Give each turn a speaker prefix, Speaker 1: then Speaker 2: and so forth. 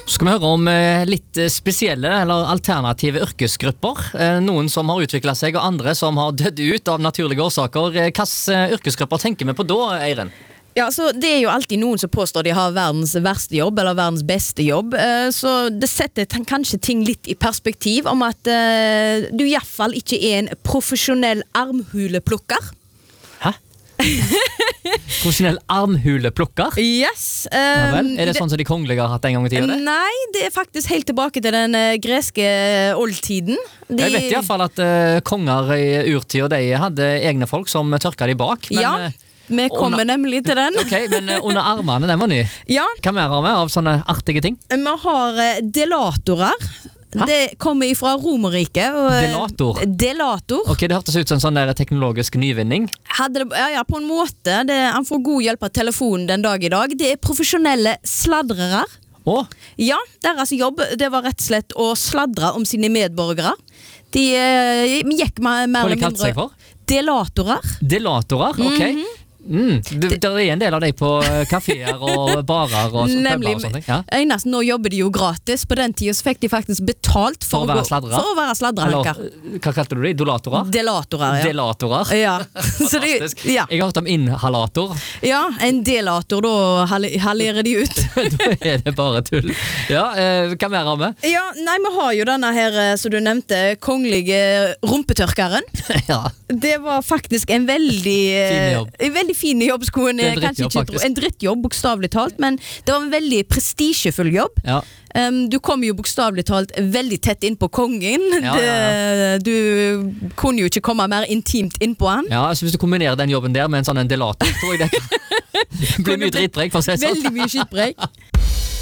Speaker 1: Så skal vi høre om litt spesielle eller alternative yrkesgrupper. Noen som har utviklet seg, og andre som har dødd ut av naturlige årsaker. Hvilke yrkesgrupper tenker vi på da, Eiren?
Speaker 2: Ja, så det jo alltid noen som påstår de har verdens verste jobb eller verdens beste jobb, så det setter kanskje ting litt i perspektiv om at du i hvert fall ikke en profesjonell armhuleplukker.
Speaker 1: Hæ? Profesjonell armhuleplukker?
Speaker 2: Yes.
Speaker 1: Ja vel, det sånn som de kongelige har hatt en gang i tiden?
Speaker 2: Nei, det faktisk helt tilbake til den greske oldtiden.
Speaker 1: Jeg vet i hvert fall at konger i urtid, og de hadde egne folk som tørka de bak, men...
Speaker 2: Ja. Vi kommer nemlig til den.
Speaker 1: Ok, men under armene, den var ny.
Speaker 2: Ja.
Speaker 1: Hva mer har vi av sånne artige ting?
Speaker 2: Vi har delatorer.
Speaker 1: Hæ?
Speaker 2: Det kommer fra Romerriket.
Speaker 1: Delator?
Speaker 2: Delator.
Speaker 1: Ok, det hørtes ut som en sånn der teknologisk nyvinning.
Speaker 2: Ja, på en måte. Han får god hjelp av telefonen den dag i dag. Det profesjonelle sladrere.
Speaker 1: Åh?
Speaker 2: Ja, deres jobb det var rett og slett å sladre om sine medborgere. De gikk mer
Speaker 1: Hva
Speaker 2: eller
Speaker 1: de kalte seg for?
Speaker 2: Delatorer.
Speaker 1: Delatorer, ok. Det er en del av deg på kaféer og barer og
Speaker 2: Nemlig,
Speaker 1: og sånne ting. Ja.
Speaker 2: Eneste, nå jobber de jo gratis. På den tiden så fikk de faktisk betalt
Speaker 1: For å være sladrer?
Speaker 2: For å være sladrehanker.
Speaker 1: Eller, hva kalte du de? Dolatorer?
Speaker 2: Delatorer, ja.
Speaker 1: Delatorer?
Speaker 2: Ja. Så
Speaker 1: Fantastisk.
Speaker 2: ja.
Speaker 1: Jeg har hørt om inhalator.
Speaker 2: Ja, en delator, da hallerer de ut.
Speaker 1: Da er det bare tull. Ja, hva mer har vi?
Speaker 2: Ja, nei, vi har jo denne her, som du nevnte, kongelige rumpetørkeren.
Speaker 1: Ja.
Speaker 2: Det var faktisk en veldig
Speaker 1: Fin jobb.
Speaker 2: En veldig fin jobb, skulle
Speaker 1: Det er en
Speaker 2: kanskje
Speaker 1: drittjobb,
Speaker 2: ikke tro.
Speaker 1: faktisk.
Speaker 2: En drittjobb, bokstavlig talt, men det var en veldig prestisjefull jobb.
Speaker 1: Ja.
Speaker 2: Du kom jo bokstavlig talt veldig tett inn på kongen.
Speaker 1: Ja.
Speaker 2: Du kunne jo ikke komme mer intimt inn på han.
Speaker 1: Ja, så hvis du kombinerer den jobben der med en sånn en delator, tror jeg det blir mye drittbrek, for å si det sånn.
Speaker 2: Veldig mye skittbrek.